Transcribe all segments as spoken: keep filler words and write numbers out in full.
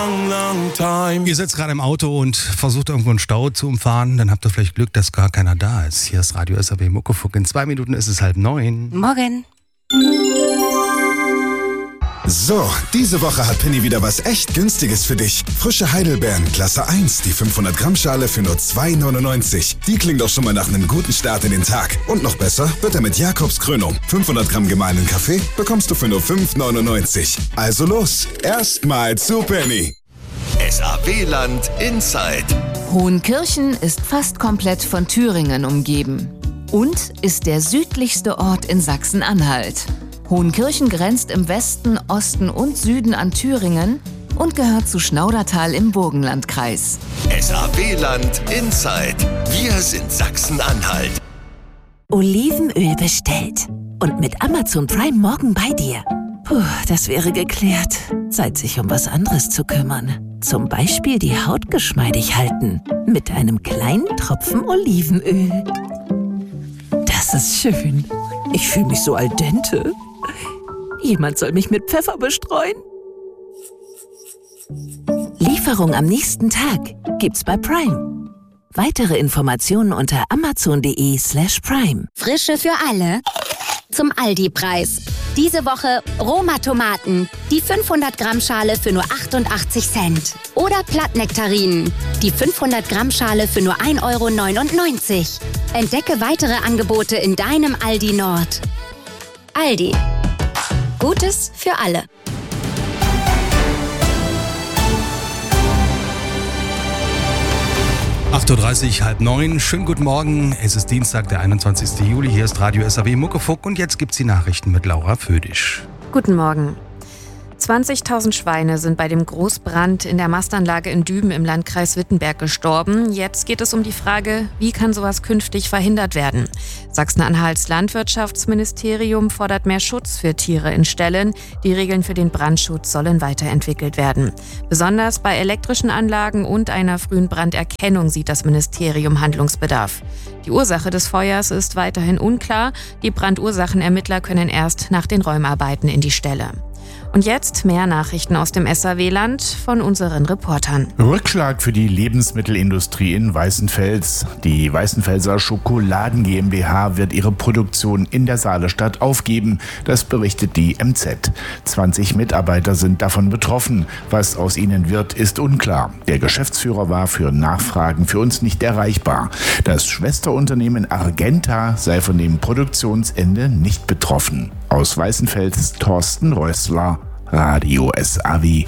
Ihr sitzt gerade im Auto und versucht irgendwo einen Stau zu umfahren, dann habt ihr vielleicht Glück, dass gar keiner da ist. Hier ist Radio S R W Muckefuck. In zwei Minuten ist es halb neun. Morgen. So, diese Woche hat Penny wieder was echt Günstiges für dich. Frische Heidelbeeren, Klasse eins, die fünfhundert Gramm Schale für nur zwei neunundneunzig. Die klingt doch schon mal nach einem guten Start in den Tag. Und noch besser wird er mit Jakobs Krönung. fünfhundert Gramm gemahlenen Kaffee bekommst du für nur fünf neunundneunzig. Also los, erstmal zu Penny. S R W-Land Inside. Hohenkirchen ist fast komplett von Thüringen umgeben und ist der südlichste Ort in Sachsen-Anhalt. Hohenkirchen grenzt im Westen, Osten und Süden an Thüringen und gehört zu Schnaudertal im Burgenlandkreis. S R W-Land Inside. Wir sind Sachsen-Anhalt. Olivenöl bestellt. Und mit Amazon Prime morgen bei dir. Puh, das wäre geklärt. Zeit, sich um was anderes zu kümmern. Zum Beispiel die Haut geschmeidig halten. Mit einem kleinen Tropfen Olivenöl. Das ist schön. Ich fühle mich so al dente. Jemand soll mich mit Pfeffer bestreuen. Lieferung am nächsten Tag gibt's bei Prime. Weitere Informationen unter amazon.de slash prime. Frische für alle zum Aldi-Preis. Diese Woche Roma-Tomaten, die fünfhundert Gramm Schale für nur achtundachtzig Cent. Oder Plattnektarinen, die fünfhundert Gramm Schale für nur ein Euro neunundneunzig. Entdecke weitere Angebote in deinem Aldi Nord. Aldi. Gutes für alle. acht Uhr dreißig, halb neun. Schönen guten Morgen. Es ist Dienstag, der einundzwanzigsten Juli. Hier ist Radio S R W Muckefuck und jetzt gibt's die Nachrichten mit Laura Födisch. Guten Morgen. zwanzigtausend Schweine sind bei dem Großbrand in der Mastanlage in Düben im Landkreis Wittenberg gestorben. Jetzt geht es um die Frage, wie kann sowas künftig verhindert werden? Sachsen-Anhalts Landwirtschaftsministerium fordert mehr Schutz für Tiere in Ställen. Die Regeln für den Brandschutz sollen weiterentwickelt werden. Besonders bei elektrischen Anlagen und einer frühen Branderkennung sieht das Ministerium Handlungsbedarf. Die Ursache des Feuers ist weiterhin unklar. Die Brandursachenermittler können erst nach den Räumarbeiten in die Ställe. Und jetzt mehr Nachrichten aus dem S R W-Land von unseren Reportern. Rückschlag für die Lebensmittelindustrie in Weißenfels. Die Weißenfelser Schokoladen GmbH wird ihre Produktion in der Saalestadt aufgeben. Das berichtet die M Z. zwanzig Mitarbeiter sind davon betroffen. Was aus ihnen wird, ist unklar. Der Geschäftsführer war für Nachfragen für uns nicht erreichbar. Das Schwesterunternehmen Argenta sei von dem Produktionsende nicht betroffen. Aus Weißenfels Thorsten Rössler, Radio S R W.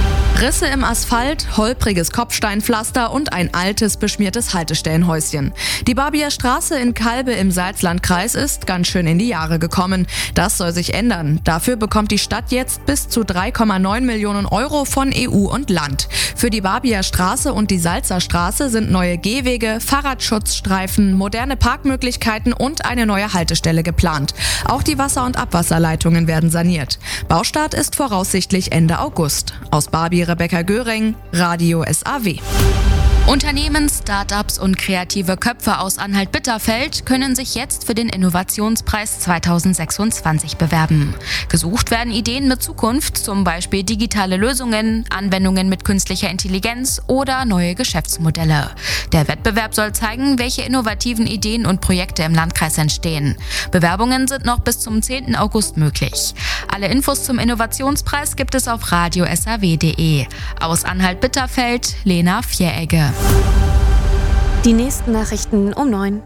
Risse im Asphalt, holpriges Kopfsteinpflaster und ein altes, beschmiertes Haltestellenhäuschen. Die Barbier Straße in Kalbe im Salzlandkreis ist ganz schön in die Jahre gekommen. Das soll sich ändern. Dafür bekommt die Stadt jetzt bis zu drei Komma neun Millionen Euro von E U und Land. Für die Barbier Straße und die Salzer Straße sind neue Gehwege, Fahrradschutzstreifen, moderne Parkmöglichkeiten und eine neue Haltestelle geplant. Auch die Wasser- und Abwasserleitungen werden saniert. Baustart ist voraussichtlich Ende August. Aus Barbier Rebecca Göring, Radio S R W. Unternehmen, Start-ups und kreative Köpfe aus Anhalt-Bitterfeld können sich jetzt für den Innovationspreis zweitausendsechsundzwanzig bewerben. Gesucht werden Ideen mit Zukunft, zum Beispiel digitale Lösungen, Anwendungen mit künstlicher Intelligenz oder neue Geschäftsmodelle. Der Wettbewerb soll zeigen, welche innovativen Ideen und Projekte im Landkreis entstehen. Bewerbungen sind noch bis zum zehnten August möglich. Alle Infos zum Innovationspreis gibt es auf radio s r w punkt d e. Aus Anhalt-Bitterfeld, Lena Vieregge. Die nächsten Nachrichten um neun.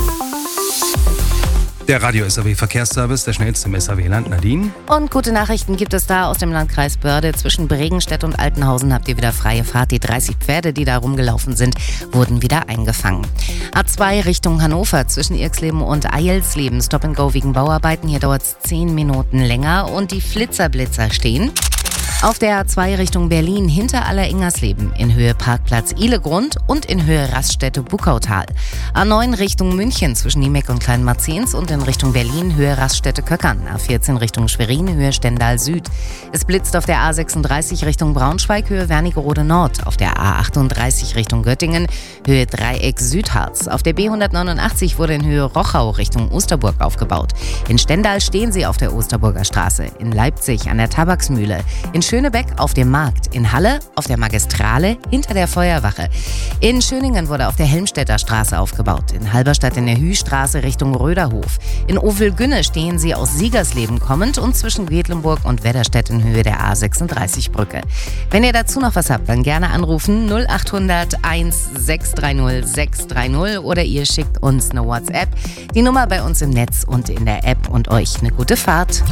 Der Radio S R W Verkehrsservice, der schnellste im S R W-Land. Nadine. Und gute Nachrichten gibt es da aus dem Landkreis Börde. Zwischen Bregenstedt und Altenhausen habt ihr wieder freie Fahrt. Die dreißig Pferde, die da rumgelaufen sind, wurden wieder eingefangen. A zwei Richtung Hannover zwischen Irxleben und Eilsleben. Stop and Go wegen Bauarbeiten. Hier dauert es zehn Minuten länger und die Flitzerblitzer stehen. Auf der A zwei Richtung Berlin hinter Aller-Ingersleben in Höhe Parkplatz Ihlegrund und in Höhe Raststätte Buckautal. A neun Richtung München zwischen Niemeck und Kleinmarzens und in Richtung Berlin Höhe Raststätte Köckern. A vierzehn Richtung Schwerin Höhe Stendal Süd. Es blitzt auf der A sechsunddreißig Richtung Braunschweig Höhe Wernigerode Nord. Auf der A achtunddreißig Richtung Göttingen Höhe Dreieck Südharz. Auf der B hundertneunundachtzig wurde in Höhe Rochau Richtung Osterburg aufgebaut. In Stendal stehen sie auf der Osterburger Straße. In Leipzig an der Tabaksmühle. In Schönebeck auf dem Markt, in Halle auf der Magistrale hinter der Feuerwache. In Schöningen wurde auf der Helmstedter Straße aufgebaut, in Halberstadt in der Hühstraße Richtung Röderhof. In Ovelgünne stehen sie aus Siegersleben kommend und zwischen Quedlinburg und Wedderstedt in Höhe der A sechsunddreißig Brücke. Wenn ihr dazu noch was habt, dann gerne anrufen null acht hundert eins sechs drei null sechs drei null oder ihr schickt uns eine WhatsApp. Die Nummer bei uns im Netz und in der App und euch eine gute Fahrt.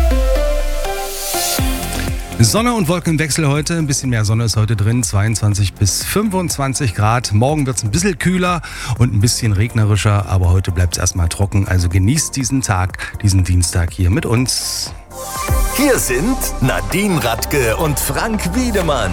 Sonne und Wolkenwechsel heute. Ein bisschen mehr Sonne ist heute drin. zweiundzwanzig bis fünfundzwanzig Grad. Morgen wird es ein bisschen kühler und ein bisschen regnerischer. Aber heute bleibt es erstmal trocken. Also genießt diesen Tag, diesen Dienstag hier mit uns. Hier sind Nadine Radke und Frank Wiedemann.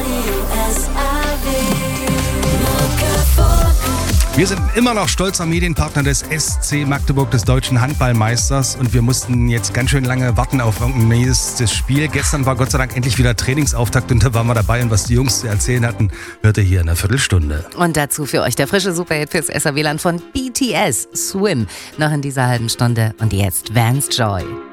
Wir sind immer noch stolzer Medienpartner des S C Magdeburg, des deutschen Handballmeisters. Und wir mussten jetzt ganz schön lange warten auf irgendein nächstes Spiel. Gestern war Gott sei Dank endlich wieder Trainingsauftakt und da waren wir dabei. Und was die Jungs zu erzählen hatten, hört ihr hier in einer Viertelstunde. Und dazu für euch der frische Superhit fürs S R W-Land von B T S, Swim. Noch in dieser halben Stunde. Und jetzt Vance Joy.